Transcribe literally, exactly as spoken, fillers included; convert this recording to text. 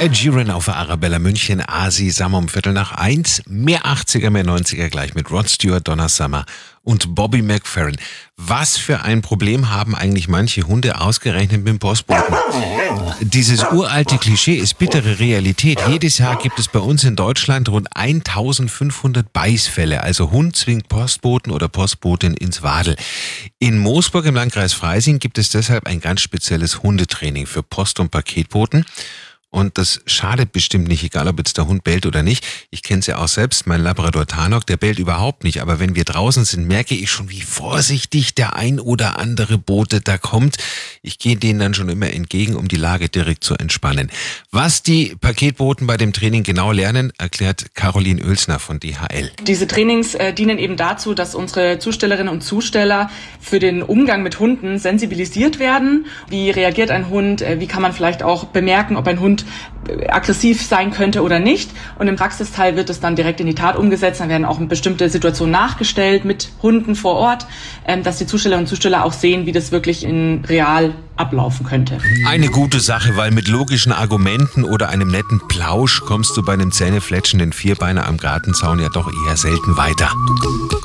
Ed Sheeran auf der Arabella München, Asi Summer um Viertel nach eins, mehr achtziger, mehr neunziger gleich mit Rod Stewart, Donna Summer und Bobby McFerrin. Was für ein Problem haben eigentlich manche Hunde ausgerechnet mit dem Postboten? Dieses uralte Klischee ist bittere Realität. Jedes Jahr gibt es bei uns in Deutschland rund eintausendfünfhundert Beißfälle. Also Hund zwingt Postboten oder Postbotin ins Wadel. In Moosburg im Landkreis Freising gibt es deshalb ein ganz spezielles Hundetraining für Post- und Paketboten. Und das schadet bestimmt nicht, egal ob jetzt der Hund bellt oder nicht. Ich kenne es ja auch selbst, mein Labrador Tarnok, der bellt überhaupt nicht. Aber wenn wir draußen sind, merke ich schon, wie vorsichtig der ein oder andere Bote da kommt. Ich gehe denen dann schon immer entgegen, um die Lage direkt zu entspannen. Was die Paketboten bei dem Training genau lernen, erklärt Caroline Oelsner von D H L. Diese Trainings äh, dienen eben dazu, dass unsere Zustellerinnen und Zusteller für den Umgang mit Hunden sensibilisiert werden. Wie reagiert ein Hund? Äh, wie kann man vielleicht auch bemerken, ob ein Hund aggressiv sein könnte oder nicht. Und im Praxisteil wird es dann direkt in die Tat umgesetzt. Dann werden auch bestimmte Situationen nachgestellt mit Hunden vor Ort, dass die Zustellerinnen und Zusteller auch sehen, wie das wirklich in real ablaufen könnte. Eine gute Sache, weil mit logischen Argumenten oder einem netten Plausch kommst du bei einem zähnefletschenden Vierbeiner am Gartenzaun ja doch eher selten weiter.